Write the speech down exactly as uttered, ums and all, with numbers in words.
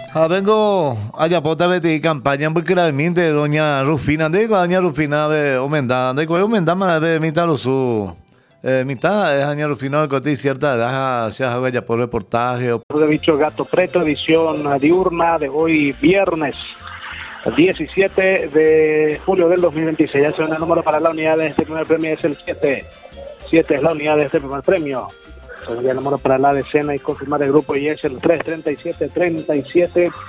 Ah, vengo allá pota beti campaña porque la minte doña Rufina, de doña Rufina de Omenda, de coe Omenda mana de mitad lo su. Eh, mitad es doña Rufina de coti cierta edad, se haga ya por reportaje o De dicho Gato Preto, edición diurna de hoy viernes diecisiete de julio del dos mil veintiséis. Ya se ven el número para la unidad de este primer premio, es el siete. siete es la unidad de este primer premio. Se el número para la decena y confirmar el grupo y es el tres treinta y siete treinta y siete.